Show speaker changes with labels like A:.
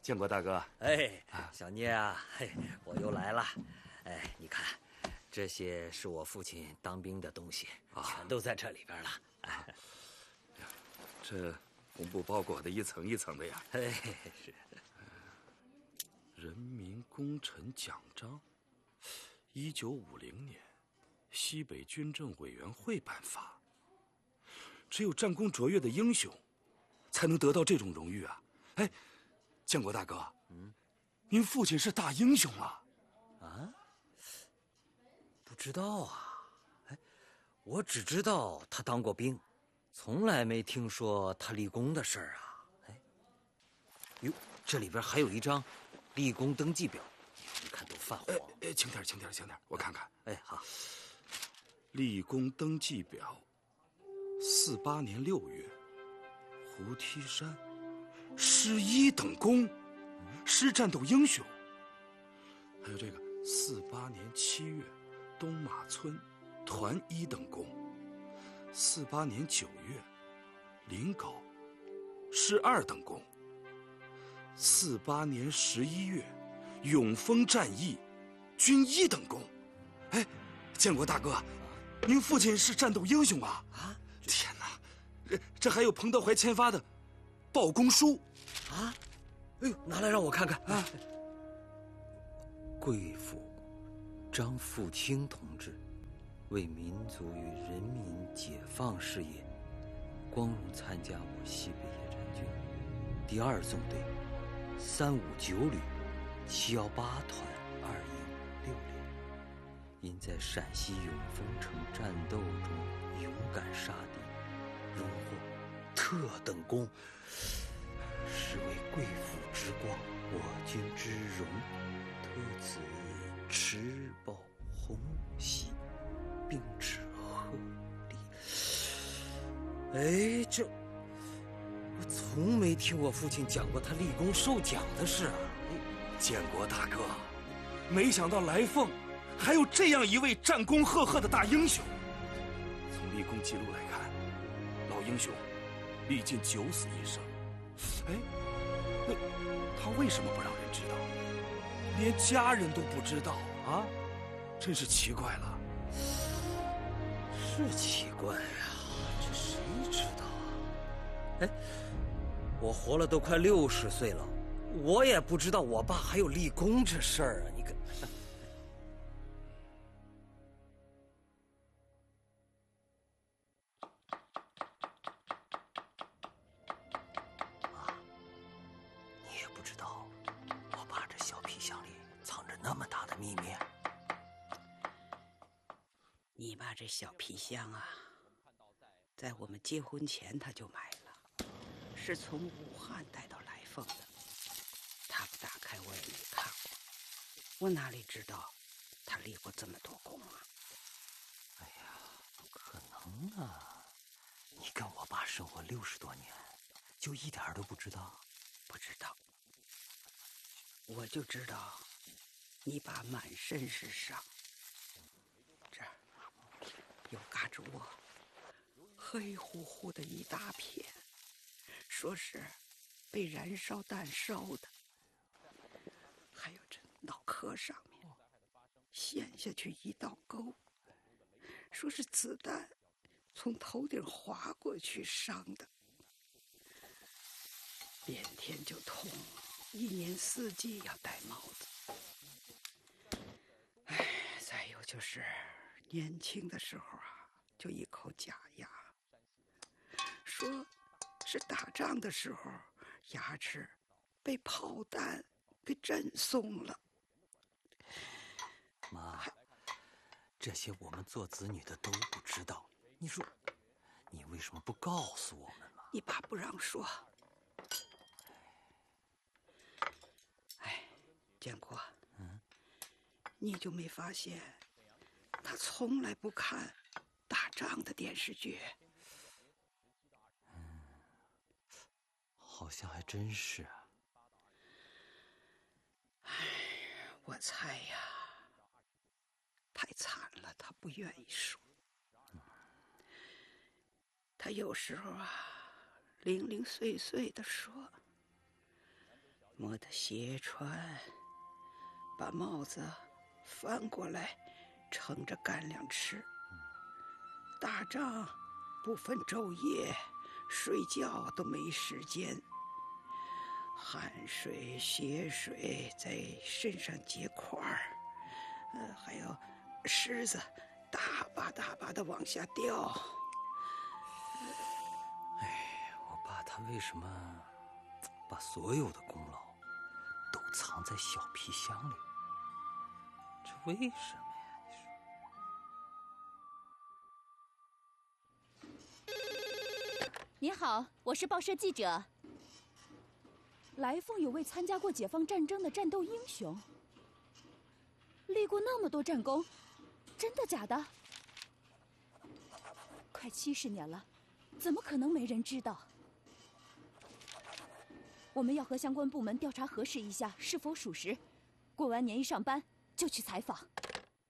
A: 建国大哥。
B: 哎，小聂啊，嘿，我又来了。哎，你看，这些是我父亲当兵的东西，全都在这里边了。哎，
A: 这红布包裹的一层一层的呀。
B: 嘿，是。
A: 人民功臣奖章，1950年，西北军政委员会颁发。只有战功卓越的英雄，才能得到这种荣誉啊！哎，建国大哥，您父亲是大英雄啊！
B: 啊？不知道啊。哎，我只知道他当过兵，从来没听说他立功的事儿啊。哎，哟，这里边还有一张立功登记表，你看都泛黄。
A: 轻点，我看看。
B: 哎，好。
A: 立功登记表，48年6月，胡梯山，师1等功，师战斗英雄。还有这个48年7月，东马村，团1等功。48年9月，临皋，师2等功。48年11月，永丰战役，军1等功。哎，建国大哥，您父亲是战斗英雄啊！啊，天哪，这还有彭德怀签发的报功书
B: 啊！哎呦，拿来让我看看啊！贵府张富清同志为民族与人民解放事业，光荣参加我西北野战军第2纵队359旅718团2营6连。因在陕西永丰城战斗中勇敢杀敌，荣获特等功，是为贵府之光，我军之荣，特此持报红喜，并致贺礼。哎，这我从没听我父亲讲过他立功受奖的事啊！
A: 建国大哥，没想到来凤还有这样一位战功赫赫的大英雄。从立功记录来看，老英雄历尽9死1生。哎，那他为什么不让人知道？连家人都不知道啊，真是奇怪了。
B: 是奇怪啊，这谁知道啊？哎，我活了都快60岁了，我也不知道我爸还有立功这事儿啊！你看。
C: 你爸这小皮箱啊，在我们结婚前他就买了，是从武汉带到来凤的。他不打开我也没看过，我哪里知道他立过这么多功啊？
B: 哎呀，不可能啊！你跟我爸生活60多年，就一点都不知道？
C: 不知道，我就知道你爸满身是伤，这儿有嘎吱窝，黑乎乎的一大片，说是被燃烧弹烧的。还有这脑壳上面陷下去一道沟，说是子弹从头顶划过去伤的。变天就痛，一年四季要戴帽子。哎，再有就是年轻的时候啊，就一口假牙，说是打仗的时候牙齿被炮弹给震松了。
B: 妈，这些我们做子女的都不知道，你说你为什么不告诉我们呢？
C: 你爸不让说。哎，建国，你就没发现他从来不看打仗的电视剧？
B: 好像还真是啊。
C: 哎，我猜呀，太惨了，他不愿意说。他有时候啊，零零碎碎的说， 磨得斜穿，把帽子翻过来，盛着干粮吃。打仗不分昼夜，睡觉都没时间，汗水、血水在身上结块儿，还有虱子大把大把的往下掉。
B: 我爸他为什么把所有的功劳都藏在小皮箱里？这为什么呀？
D: 你好，我是报社记者。来凤有位参加过解放战争的战斗英雄，立过那么多战功，真的假的？快70年了，怎么可能没人知道？我们要和相关部门调查核实一下是否属实，过完年一上班就去采访。